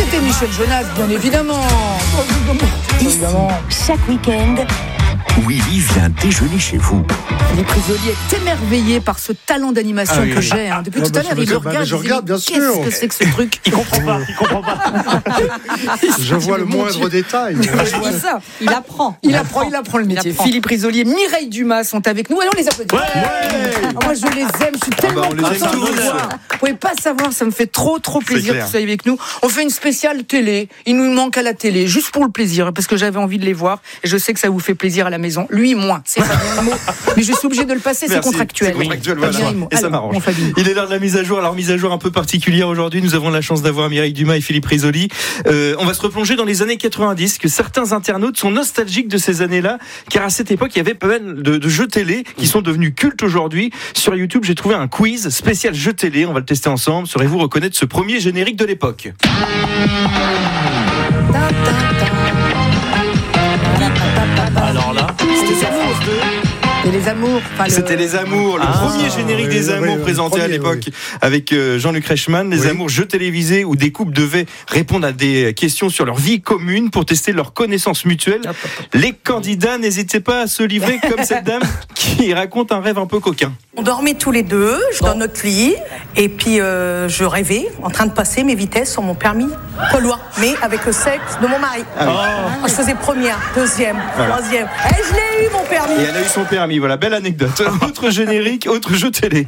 C'était Michel Jonas, bien évidemment. Chaque week-end, Willy vient déjeuner chez vous. Philippe Risoli est émerveillé par ce talent d'animation que j'ai. Depuis tout à l'heure, il le regarde. Je regarde, bien sûr. Qu'est-ce que c'est que ce truc? Il comprend pas. Je vois le moindre détail. Ça. Il apprend le métier. Philippe Risoli et Mireille Dumas sont avec nous. Allons les applaudir. Moi, je les aime. Je suis tellement on les aime contente de vous tous. voir. Vous pouvez pas savoir, ça me fait trop plaisir que vous soyez avec nous. On fait une spéciale télé. Il nous manque à la télé, juste pour le plaisir, parce que j'avais envie de les voir. Et je sais que ça vous fait plaisir à la maison. Lui, moins. C'est pas bien le mot. Mais je suis obligée de le passer, c'est contractuel. C'est contractuel, voilà. Et ça m'arrange. Il est l'heure de la mise à jour. Alors, mise à jour un peu particulière aujourd'hui. Nous avons la chance d'avoir Mireille Dumas et Philippe Risoli. On va se replonger dans les années 90, que certains internautes sont nostalgiques de ces années-là, car à cette époque, il y avait pas mal de jeux télé qui sont devenus cultes aujourd'hui. Sur YouTube, j'ai trouvé un quiz spécial jeux télé. On va le tester ensemble. Saurez-vous reconnaître ce premier générique de l'époque? Alors là, c'était sur France 2. Et les amours. C'était Les Amours, le premier générique des Amours présenté à l'époque avec Jean-Luc Reichmann. Les Amours, jeux télévisés où des couples devaient répondre à des questions sur leur vie commune pour tester leurs connaissances mutuelles. Les candidats n'hésitaient pas à se livrer comme cette dame qui raconte un rêve un peu coquin. On dormait tous les deux dans notre lit et puis je rêvais en train de passer mes vitesses sur mon permis Polois, mais avec le sexe de mon mari. Je faisais première, deuxième, troisième. Et je l'ai eu mon permis. Et elle a eu son permis, voilà, belle anecdote. Autre générique, autre jeu télé.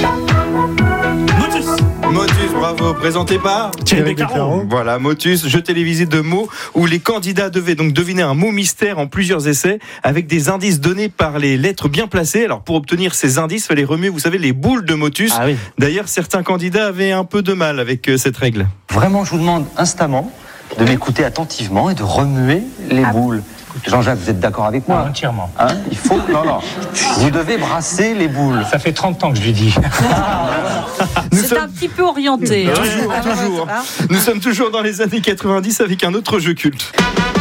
Motus, bravo, présenté par Thierry Beccaro. Voilà, Motus, jeu télévisé de mots où les candidats devaient donc deviner un mot mystère en plusieurs essais avec des indices donnés par les lettres bien placées. Alors pour obtenir ces indices, il fallait remuer, vous savez, les boules de Motus. D'ailleurs, certains candidats avaient un peu de mal avec cette règle. Vraiment, je vous demande instamment de m'écouter attentivement et de remuer les boules. Jean-Jacques, vous êtes d'accord avec moi? Entièrement. Il faut... Non. Vous devez brasser les boules. Ça fait 30 ans que je lui dis. C'est un petit peu orienté. Toujours. Nous sommes toujours dans les années 90 avec un autre jeu culte.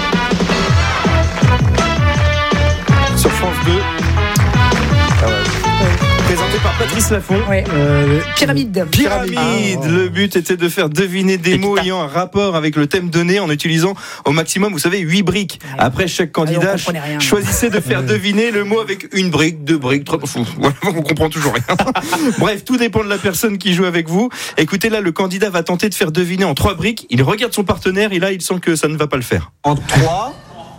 Sur France 2. Présenté par Patrice Laffont. Pyramide. Le but était de faire deviner des mots ayant un rapport avec le thème donné en utilisant au maximum, vous savez, 8 briques. Après, chaque candidat choisissait de faire deviner le mot avec une brique, 2 briques, 3... Voilà, on comprend toujours rien. Bref, tout dépend de la personne qui joue avec vous. Écoutez, là, le candidat va tenter de faire deviner en 3 briques. Il regarde son partenaire et là, il sent que ça ne va pas le faire. En 3.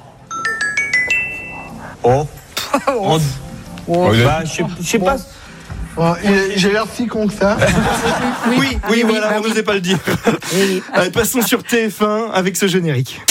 Je sais pas. J'ai l'air si con que ça. Oui, voilà, on n'osait pas le dire. Allez, passons sur TF1 avec ce générique.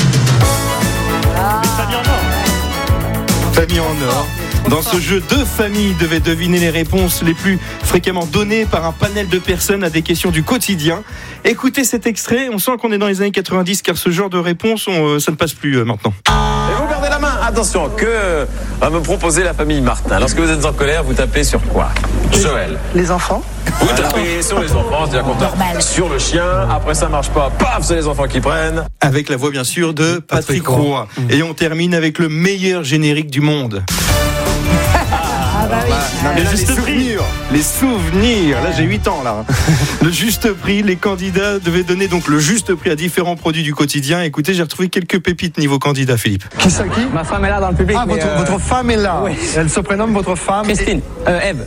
Famille en or. Dans ce jeu, 2 familles devaient deviner les réponses les plus fréquemment données par un panel de personnes à des questions du quotidien. Écoutez cet extrait, on sent qu'on est dans les années 90 car ce genre de réponse, ça ne passe plus maintenant. Et vous gardez la main. Attention, que va me proposer la famille Martin? Lorsque vous êtes en colère, vous tapez sur quoi? Joël. Les enfants. Vous tapez sur les enfants, c'est-à-dire qu'on tape sur le chien. Après ça marche pas, paf, c'est les enfants qui prennent. Avec la voix bien sûr de Patrick Roy. Et on termine avec le meilleur générique du monde. Les souvenirs. Là, j'ai 8 ans, là. Le juste prix. Les candidats devaient donner donc le juste prix à différents produits du quotidien. Écoutez, j'ai retrouvé quelques pépites niveau candidat, Philippe. Qui ça, qui? Ma femme est là dans le public. Votre femme est là. Oui. Elle se prénomme votre femme. Christine. Ève.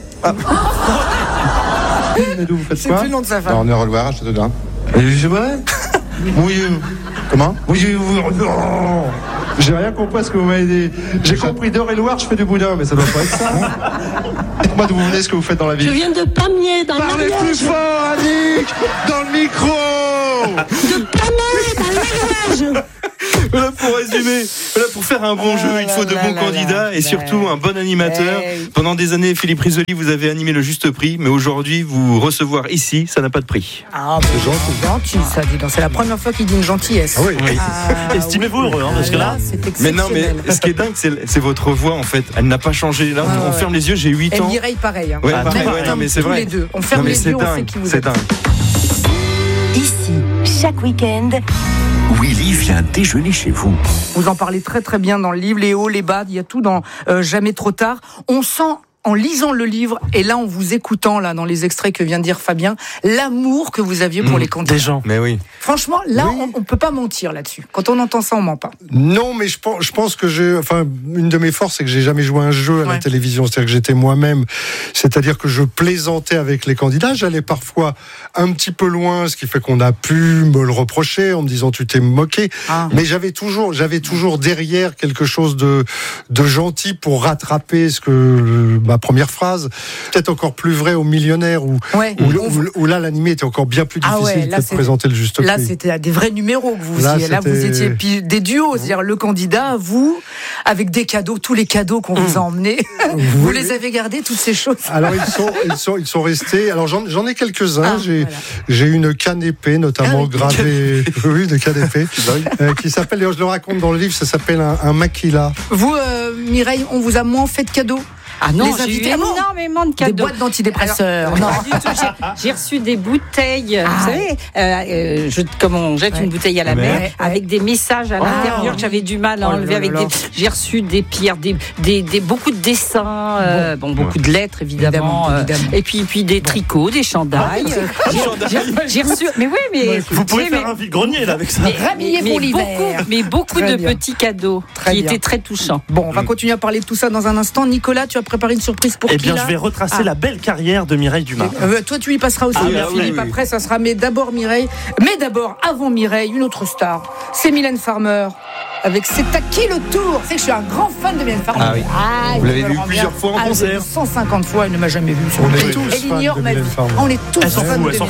D'où vous faites C'est quoi? plus le nom de sa femme. En Eure-et-Loire, à Châteaudun. Je vrai? Oui. Comment? Oui, j'ai rien compris à ce que vous m'avez dit. J'ai compris d'Eure-et-Loire, je fais du boudin, mais ça doit pas être ça. Dites-moi d'où vous venez, ce que vous faites dans la vie. je viens de Pamiers dans Parlez plus fort, Annick, dans le micro. De Pamiers dans l'Ariège. Voilà pour résumer. Voilà pour faire un bon jeu, il faut de bons candidats et surtout un bon animateur. Pendant des années, Philippe Risoli, vous avez animé le juste prix, mais aujourd'hui, vous recevoir ici, ça n'a pas de prix. C'est gentil, ça, dis donc. C'est la première fois qu'il dit une gentillesse. Estimez-vous heureux, parce que là. Mais non, mais ce qui est dingue, c'est votre voix, en fait. Elle n'a pas changé. Là, on ferme les yeux, j'ai 8 ans. Et Mireille, pareil. Non, mais c'est vrai. Les deux. On ferme les yeux, on sait qui vous êtes. C'est dingue. Ici, chaque week-end, Willy vient déjeuner chez vous. Vous en parlez très très bien dans le livre, les hauts, les bas, il y a tout dans Jamais trop tard. On sent en lisant le livre et là en vous écoutant là dans les extraits que vient de dire Fabien, l'amour que vous aviez pour les candidats. Des gens. Mais oui. Franchement, là, on peut pas mentir là-dessus. Quand on entend ça, on ment pas. Non, mais je pense que une de mes forces, c'est que j'ai jamais joué un jeu à la télévision. C'est-à-dire que j'étais moi-même. C'est-à-dire que je plaisantais avec les candidats. J'allais parfois un petit peu loin, ce qui fait qu'on a pu me le reprocher en me disant tu t'es moqué. Mais j'avais toujours derrière quelque chose de gentil pour rattraper ma première phrase. Peut-être encore plus vrai aux millionnaires où là l'animé était encore bien plus difficile de présenter le juste prix. Là, c'était des vrais numéros que vous faisiez. Là, vous étiez des duos, c'est-à-dire le candidat, vous, avec des cadeaux, tous les cadeaux qu'on vous a emmenés, vous les avez gardés, toutes ces choses. Alors, ils sont restés. Alors, j'en ai quelques-uns. J'ai une canne épée, notamment gravée. Oui, de canne épée, qui s'appelle, je le raconte dans le livre, ça s'appelle un maquila. Vous, Mireille, on vous a moins fait de cadeaux? Ah non, j'ai eu énormément de cadeaux. Des boîtes d'antidépresseurs. Non, pas du tout. J'ai reçu des bouteilles. Vous savez, comme on jette une bouteille à la mer, avec des messages à l'intérieur que j'avais du mal à enlever. J'ai reçu des pierres, beaucoup de dessins, beaucoup de lettres évidemment. Et puis des tricots, des chandails. J'ai reçu. Mais oui, mais vous pouvez faire un vide-grenier là avec ça. Mais beaucoup de petits cadeaux qui étaient très touchants. Bon, on va continuer à parler de tout ça dans un instant. Nicolas, tu as préparé une surprise pour qui? Eh bien, je vais retracer la belle carrière de Mireille Dumas. Toi, tu y passeras aussi, Philippe. Après, ça sera mais d'abord Mireille. Mais d'abord, avant Mireille, une autre star. C'est Mylène Farmer. Avec C'est à qui le tour? C'est que je suis un grand fan de Mylène Farmer. Ah oui. Vous l'avez vu plusieurs fois en concert? 150 fois, elle ne m'a jamais vu. Elle ignore ma vie. On est tous fans de Mylène